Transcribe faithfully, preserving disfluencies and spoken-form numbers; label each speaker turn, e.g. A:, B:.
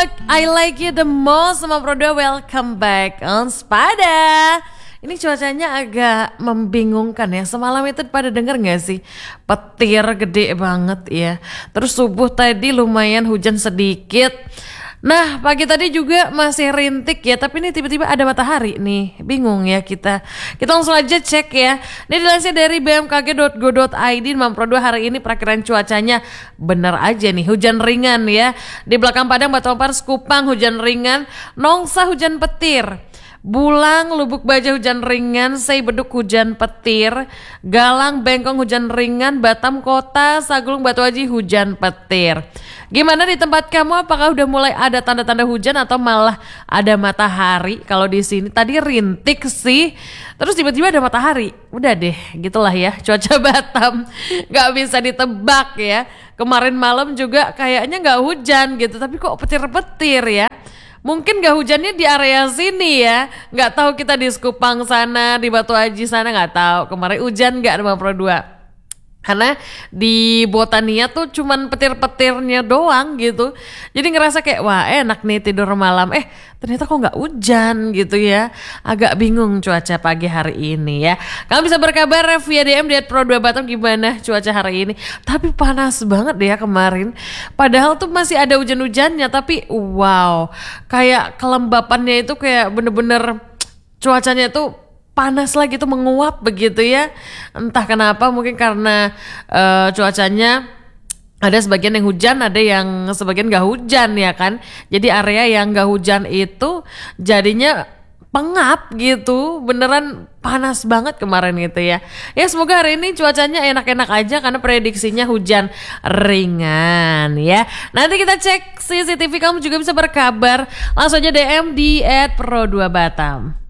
A: like I like you the most sama Pro dua. Welcome back on Spada. Ini cuacanya agak membingungkan ya. Semalam itu pada denger gak sih? Petir gede banget ya. Terus subuh tadi lumayan hujan sedikit. Nah pagi tadi juga masih rintik ya. Tapi ini tiba-tiba ada matahari nih. Bingung ya kita. Kita langsung aja cek ya. Ini dilansir dari b m k g dot go dot i d. Mam Pro dua hari ini perakiran cuacanya bener aja nih. Hujan ringan ya. Di belakang Padang, Batu Ampar, Sekupang hujan ringan. Nongsa hujan petir. Bulang, Lubuk Baja hujan ringan, Sei Beduk hujan petir, Galang, Bengkong hujan ringan, Batam Kota, Sagulung, Batu Haji hujan petir. Gimana di tempat kamu? Apakah udah mulai ada tanda-tanda hujan atau malah ada matahari? Kalau di sini tadi rintik sih, terus tiba-tiba ada matahari. Udah deh, gitulah ya cuaca Batam, nggak bisa ditebak ya. Kemarin malam juga kayaknya nggak hujan gitu, tapi kok petir-petir ya. Mungkin gak hujannya di area sini ya. Gak tahu kita di Sekupang sana, di Batu Haji sana gak tahu. Kemarin hujan gak sama Pro dua. Karena di Botania tuh cuman petir-petirnya doang gitu. Jadi ngerasa kayak wah enak nih tidur malam. Eh ternyata kok gak hujan gitu ya. Agak bingung cuaca pagi hari ini ya. Kamu bisa berkabar via D M di Pro dua Batam gimana cuaca hari ini. Tapi panas banget deh ya kemarin. Padahal tuh masih ada hujan-hujannya. Tapi wow, kayak kelembapannya itu kayak bener-bener cuacanya tuh panas lagi tuh menguap begitu ya. Entah kenapa, mungkin karena uh, cuacanya ada sebagian yang hujan, ada yang sebagian gak hujan ya kan. Jadi area yang gak hujan itu jadinya pengap gitu. Beneran panas banget kemarin gitu ya. Ya semoga hari ini cuacanya enak-enak aja karena prediksinya hujan ringan ya. Nanti kita cek C C T V, kamu juga bisa berkabar. Langsung aja D M di et pro dua Batam.